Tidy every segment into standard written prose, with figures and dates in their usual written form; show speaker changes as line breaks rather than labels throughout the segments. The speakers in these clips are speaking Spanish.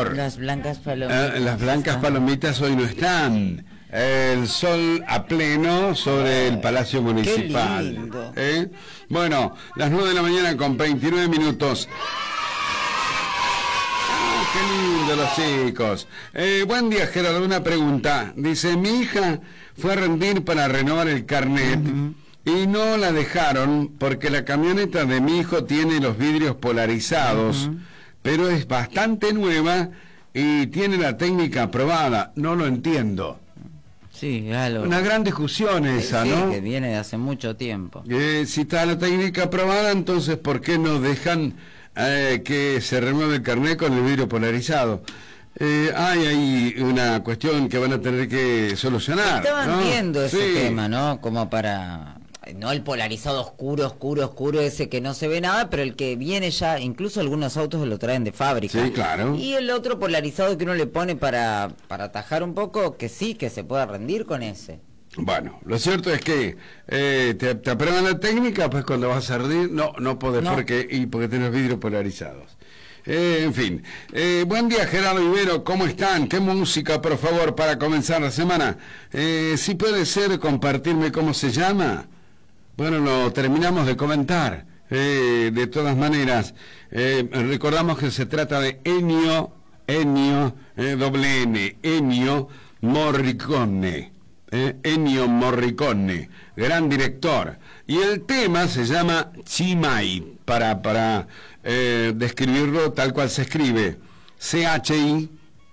calor.
Las blancas palomitas.
Las blancas palomitas hoy no están. El sol a pleno sobre el Palacio Municipal.
Qué lindo.
Bueno, las 9 de la mañana con 29 minutos. Qué lindo los chicos. Buen día, Gerardo. Una pregunta. Dice, mi hija fue a rendir para renovar el carnet y no la dejaron porque la camioneta de mi hijo tiene los vidrios polarizados, pero es bastante nueva y tiene la técnica aprobada. No lo entiendo.
Sí, algo.
Una gran discusión esa,
sí,
¿no?
Que viene de hace mucho tiempo.
Si está la técnica aprobada, entonces ¿por qué no dejan que se renueve el carnet con el vidrio polarizado? Hay ahí una cuestión que van a tener que solucionar.
Estaban viendo ese
Sí.
tema, ¿no? Como para... No el polarizado oscuro, ese que no se ve nada, pero el que viene ya, incluso algunos autos lo traen de fábrica.
Sí, claro.
Y el otro polarizado que uno le pone para atajar un poco, que sí, que se pueda rendir con ese.
Bueno, lo cierto es que te aprueban la técnica, pues cuando vas a rendir, no podés,
No.
porque tenés vidrios polarizados. En fin. Buen día, Gerardo Ibero, ¿cómo están? ¿Qué música, por favor, para comenzar la semana? Si puede ser, compartirme cómo se llama. Bueno, lo terminamos de comentar. De todas maneras, recordamos que se trata de Ennio Morricone. Ennio Morricone, gran director. Y el tema se llama Chimay, para describirlo tal cual se escribe. C-H-I,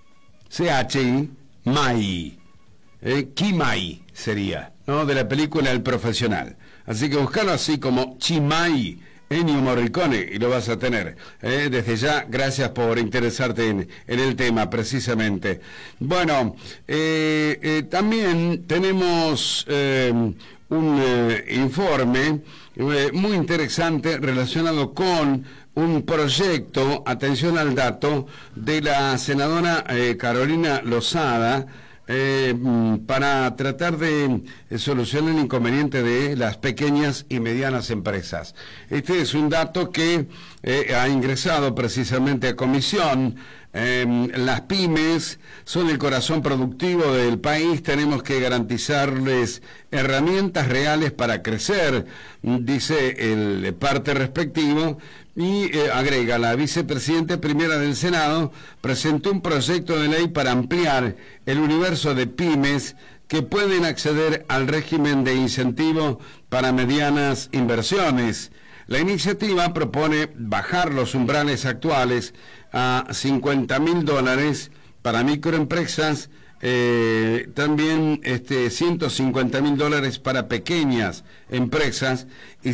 Mai. Kimai sería, ¿no? De la película El Profesional. Así que buscalo así como Chimay, Ennio Morricone, y lo vas a tener. Desde ya, gracias por interesarte en el tema, precisamente. Bueno, también tenemos un informe muy interesante relacionado con un proyecto, atención al dato, de la senadora Carolina Lozada, para tratar de solucionar el inconveniente de las pequeñas y medianas empresas. Este es un dato que ha ingresado precisamente a comisión. Las pymes son el corazón productivo del país, tenemos que garantizarles herramientas reales para crecer, dice el parte respectivo. Y agrega, la vicepresidenta primera del Senado presentó un proyecto de ley para ampliar el universo de pymes que pueden acceder al régimen de incentivo para medianas inversiones. La iniciativa propone bajar los umbrales actuales a $50.000 para microempresas, también $150.000 para pequeñas empresas y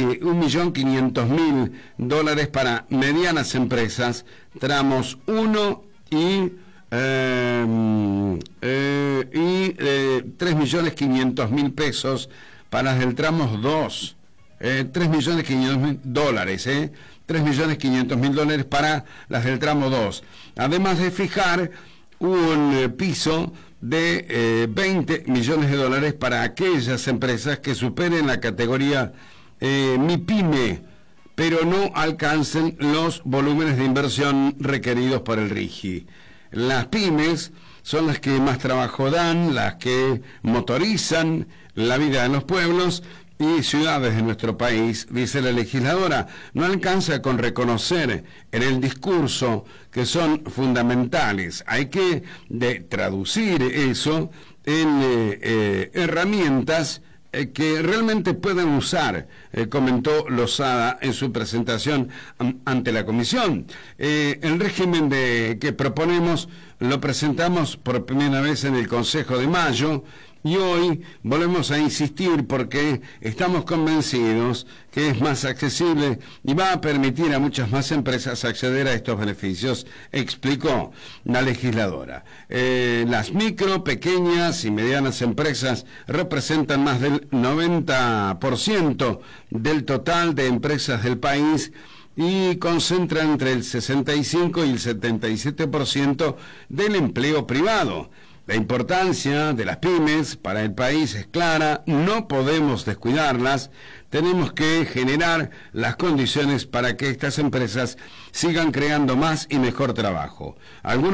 $1.500.000 para medianas empresas, tramos 1 y 3.500.000 pesos para las del tramo 2. $3.500.000, $3.500.000 para las del tramo 2, además de fijar un piso de $20 millones para aquellas empresas que superen la categoría MIPYME, pero no alcancen los volúmenes de inversión requeridos por el RIGI. Las pymes son las que más trabajo dan, las que motorizan la vida en los pueblos y ciudades de nuestro país, dice la legisladora. No alcanza con reconocer en el discurso que son fundamentales. Hay que traducir eso en herramientas que realmente puedan usar, comentó Lozada en su presentación ante la comisión. El régimen que proponemos lo presentamos por primera vez en el Consejo de Mayo, y hoy volvemos a insistir porque estamos convencidos que es más accesible y va a permitir a muchas más empresas acceder a estos beneficios, explicó la legisladora. Las micro, pequeñas y medianas empresas representan más del 90% del total de empresas del país y concentran entre el 65 y el 77% del empleo privado. La importancia de las pymes para el país es clara, no podemos descuidarlas, tenemos que generar las condiciones para que estas empresas sigan creando más y mejor trabajo. Algunos